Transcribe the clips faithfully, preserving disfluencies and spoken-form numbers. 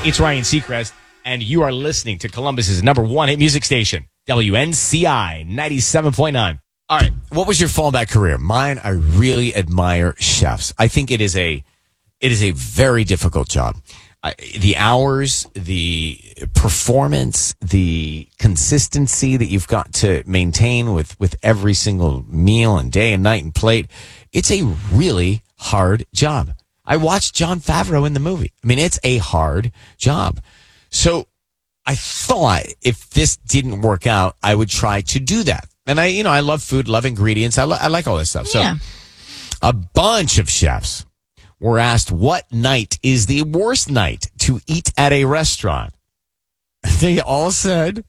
It's Ryan Seacrest, and you are listening to Columbus's number one hit music station, W N C I ninety-seven point nine. All right. What was your fallback career? Mine, I really admire chefs. I think it is a, it is a very difficult job. I, the hours, the performance, the consistency that you've got to maintain with, with every single meal and day and night and plate. It's a really hard job. I watched Jon Favreau in the movie. I mean, it's a hard job. So I thought if this didn't work out, I would try to do that. And I, you know, I love food, love ingredients. I, lo- I like all this stuff. So Yeah. a bunch of chefs were asked what night is the worst night to eat at a restaurant. They all said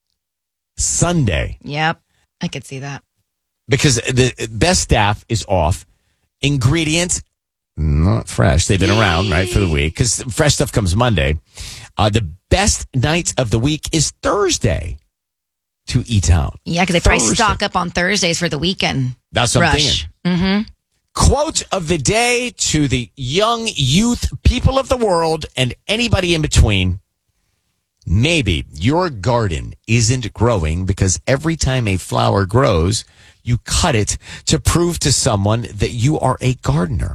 Sunday. Yep. I could see that. Because the best staff is off. Ingredients, not fresh. They've been around, right, for the week. Because fresh stuff comes Monday. Uh, the best night of the week is Thursday to eat out. Yeah, because they probably Thursday. stock up on Thursdays for the weekend. That's what I'm rush. thinking. Mm-hmm. Quote of the day to the young youth, people of the world, and anybody in between. Maybe your garden isn't growing because every time a flower grows, you cut it to prove to someone that you are a gardener.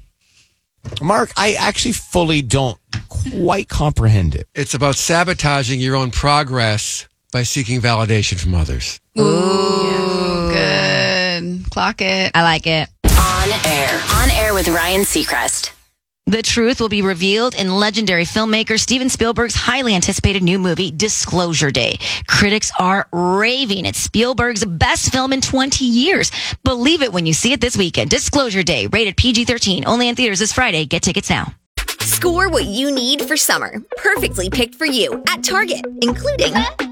Mark, I actually fully don't quite comprehend it. It's about sabotaging your own progress by seeking validation from others. Ooh, good. Clock it. I like it. On air. On air with Ryan Seacrest. The truth will be revealed in legendary filmmaker Steven Spielberg's highly anticipated new movie, Disclosure Day. Critics are raving. It's Spielberg's best film in twenty years. Believe it when you see it this weekend. Disclosure Day, rated P G thirteen, only in theaters this Friday. Get tickets now. Score what you need for summer. Perfectly picked for you at Target, including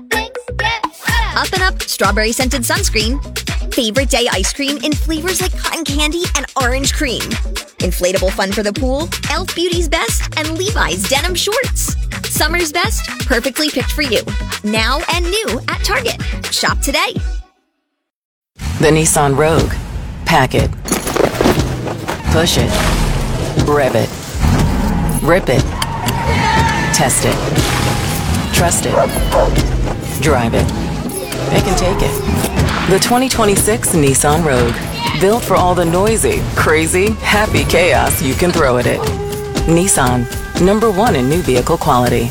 Up and Up strawberry scented sunscreen, favorite day ice cream in flavors like cotton candy and orange cream, inflatable fun for the pool, e l f Beauty's Best, and Levi's denim shorts. Summer's best, perfectly picked for you. Now and new at Target. Shop today. The Nissan Rogue. Pack it. Push it. Rev it. Rip it. Test it. Trust it. Drive it. It can take it. The twenty twenty-six Nissan Rogue. Built for all the noisy, crazy, happy chaos you can throw at it. Nissan. Number one in new vehicle quality.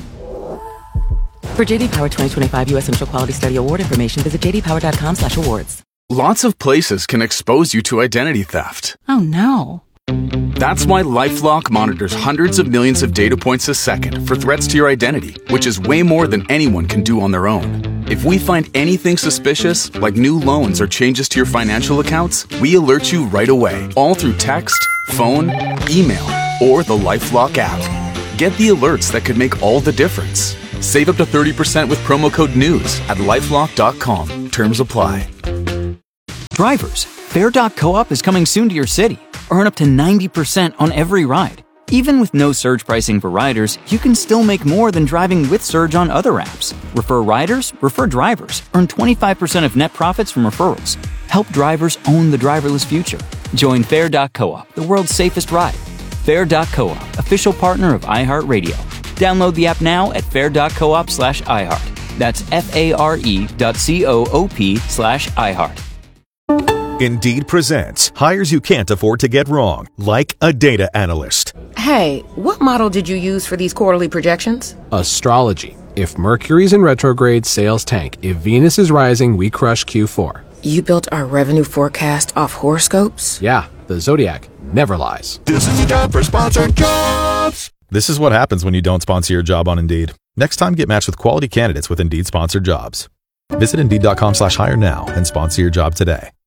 For J D Power twenty twenty-five U S Initial Quality Study Award information, visit j d power dot com slash awards. Lots of places can expose you to identity theft. Oh no. That's why LifeLock monitors hundreds of millions of data points a second for threats to your identity, which is way more than anyone can do on their own. If we find anything suspicious, like new loans or changes to your financial accounts, we alert you right away, all through text, phone, email, or the LifeLock app. Get the alerts that could make all the difference. Save up to thirty percent with promo code NEWS at lifelock dot com. Terms apply. Drivers, Fare dot coop is coming soon to your city. Earn up to ninety percent on every ride. Even with no surge pricing for riders, you can still make more than driving with Surge on other apps. Refer riders, refer drivers. Earn twenty-five percent of net profits from referrals. Help drivers own the driverless future. Join Fare dot coop, the world's safest ride. Fare dot coop, official partner of iHeartRadio. Download the app now at fare dot coop slash iHeart. That's F-A-R-E dot C-O-O-P slash iHeart. Indeed presents hires you can't afford to get wrong, like a data analyst. Hey, what model did you use for these quarterly projections? Astrology. If Mercury's in retrograde, sales tank. If Venus is rising, we crush Q four. You built our revenue forecast off horoscopes? Yeah, the Zodiac never lies. This is the job for sponsored jobs. This is what happens when you don't sponsor your job on Indeed. Next time, get matched with quality candidates with Indeed sponsored jobs. Visit Indeed dot com slash hire now and sponsor your job today.